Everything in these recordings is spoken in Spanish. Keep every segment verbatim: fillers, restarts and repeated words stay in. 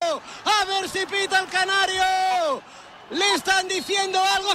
A ver si pita el canario. Le están diciendo algo.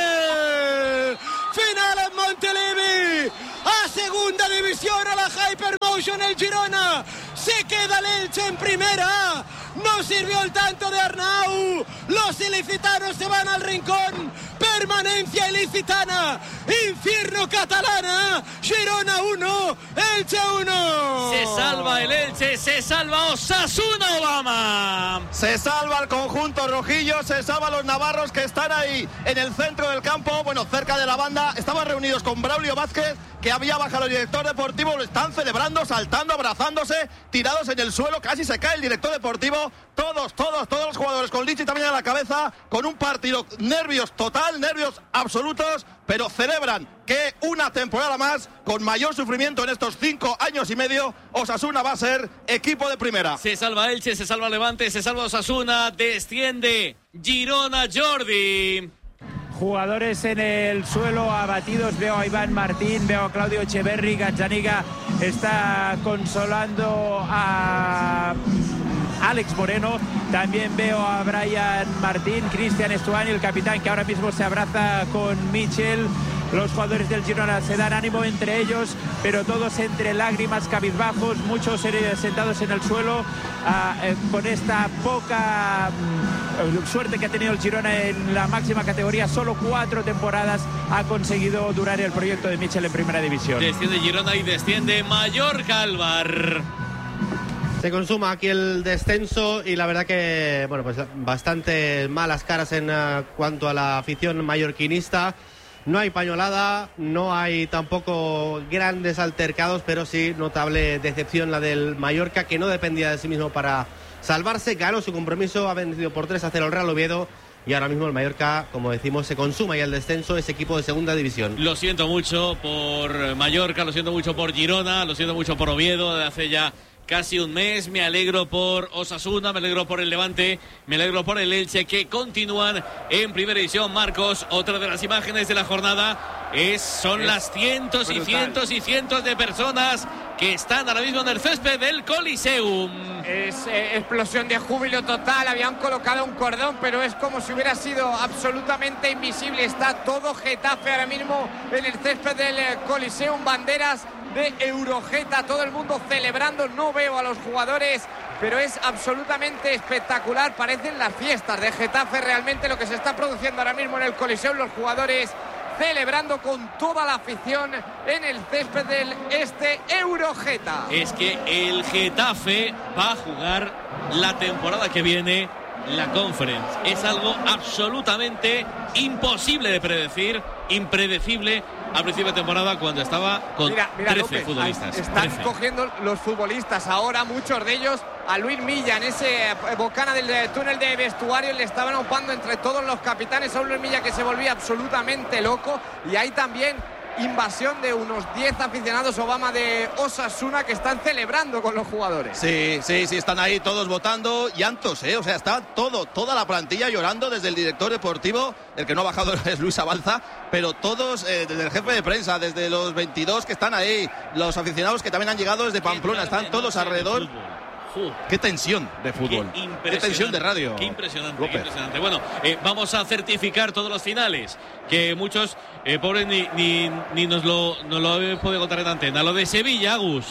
Final. Final en Montilivi. A segunda división, a la Hypermotion el Girona. Se queda el Elche en primera. No sirvió el tanto de Arnau. Los ilicitanos se van al rincón. Permanencia ilicitana. Infierno catalana. Girona uno, Elche uno. Se salva el Elche, se salva Osasuna, Obama. Se salva el conjunto rojillo, se salva los navarros que están ahí en el centro del campo, bueno, cerca de la banda. Estaban reunidos con Braulio Vázquez, que había bajado el director deportivo. Lo están celebrando, saltando, abrazándose, tirados en el suelo. Casi se cae el director deportivo. Todos, todos, todos los jugadores con Lichi también a la cabeza, con un partido, nervios total, nervios absolutos, pero celebran que una temporada más, con mayor sufrimiento en estos cinco años y medio, Osasuna va a ser equipo de primera. Se salva Elche, se salva Levante, se salva Osasuna, desciende Girona, Jordi. Jugadores en el suelo abatidos. Veo a Iván Martín, veo a Claudio Echeverri. Gazzaniga está consolando a Alex Moreno. También veo a Brian Martín, Cristian Estuani, el capitán, que ahora mismo se abraza con Michel. Los jugadores del Girona se dan ánimo entre ellos, pero todos entre lágrimas, cabizbajos, muchos sentados en el suelo, uh, eh, con esta poca um, suerte que ha tenido el Girona en la máxima categoría. Solo cuatro temporadas ha conseguido durar el proyecto de Michel en primera división. Desciende Girona y desciende Mallorca, Alvar. Se consuma aquí el descenso y la verdad que, bueno, pues bastante malas caras en uh, cuanto a la afición mallorquinista. No hay pañolada, no hay tampoco grandes altercados, pero sí notable decepción la del Mallorca, que no dependía de sí mismo para salvarse. Ganó su compromiso, ha vencido por tres a cero el Real Oviedo. Y ahora mismo el Mallorca, como decimos, se consuma ya el descenso, es equipo de segunda división. Lo siento mucho por Mallorca, lo siento mucho por Girona, lo siento mucho por Oviedo, de hace ya casi un mes. Me alegro por Osasuna, me alegro por el Levante, me alegro por el Elche, que continúan en primera división. Marcos, otra de las imágenes de la jornada es, son es las cientos brutal. y cientos y cientos de personas que están ahora mismo en el césped del Coliseum. Es eh, explosión de júbilo total. Habían colocado un cordón, pero es como si hubiera sido absolutamente invisible. Está todo Getafe ahora mismo en el césped del eh, Coliseum. Banderas de Eurogeta, todo el mundo celebrando. No veo a los jugadores, pero es absolutamente espectacular. Parecen las fiestas de Getafe realmente lo que se está produciendo ahora mismo en el Coliseo. Los jugadores celebrando con toda la afición en el césped del este Eurogeta. Es que el Getafe va a jugar la temporada que viene la Conference. Es algo absolutamente imposible de predecir, impredecible al principio de temporada, cuando estaba con mira, mira, trece López, futbolistas. Están trece. cogiendo los futbolistas ahora, muchos de ellos, a Luis Milla en ese bocana del túnel de vestuario. Le estaban ocupando entre todos los capitanes a un Luis Milla que se volvía absolutamente loco. Y hay también invasión de unos diez aficionados Obama de Osasuna que están celebrando con los jugadores. Sí, sí, sí, están ahí todos votando, llantos, ¿eh? O sea, está todo, toda la plantilla llorando, desde el director deportivo, el que no ha bajado es Luis Abalza, pero todos, eh, desde el jefe de prensa, desde los veintidós que están ahí, los aficionados que también han llegado desde Pamplona, están todos alrededor. Qué tensión de fútbol, qué, qué tensión de radio. Qué impresionante, qué impresionante. Bueno, eh, vamos a certificar todos los finales, que muchos, eh, pobres, ni, ni, ni nos lo, nos lo he podido contar en antena. Lo de Sevilla, Agus.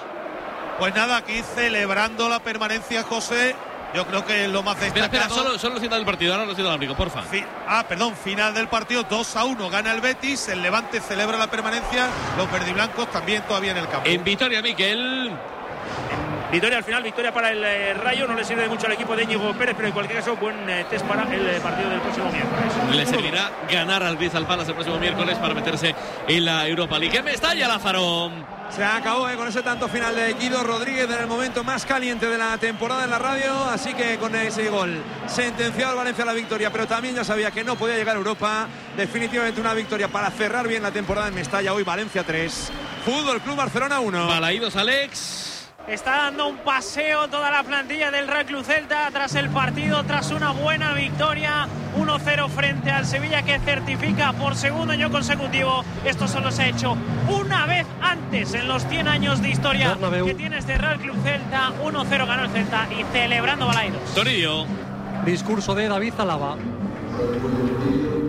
Pues nada, aquí celebrando la permanencia, José. Yo creo que lo más destacado... Espera, espera, solo, solo el final del partido, ahora los inalámbricos, porfa. Fi... Ah, perdón, final del partido, dos a uno, gana el Betis, el Levante celebra la permanencia, los verdiblancos también todavía en el campo. En Vitoria, Miquel... Victoria al final, victoria para el eh, Rayo. No le sirve mucho al equipo de Íñigo Pérez, pero en cualquier caso buen eh, test para el eh, partido del próximo miércoles. Le servirá ganar al Crystal Palace el próximo miércoles para meterse en la Europa League. ¡Que me estalla, Lázaro! Se acabó eh, con ese tanto final de Guido Rodríguez en el momento más caliente de la temporada en la radio. Así que con ese gol sentenciado al Valencia a la victoria, pero también ya sabía que no podía llegar a Europa. Definitivamente una victoria para cerrar bien la temporada en Mestalla. Hoy Valencia tres, Fútbol Club Barcelona uno. Balaídos, Alex. Está dando un paseo toda la plantilla del Real Club Celta tras el partido, tras una buena victoria uno cero frente al Sevilla, que certifica por segundo año consecutivo. Esto solo se ha hecho una vez antes en los cien años de historia Bernabéu. Que tiene este Real Club Celta. uno cero ganó el Celta y celebrando Balaidos. Torillo. Discurso de David Alaba.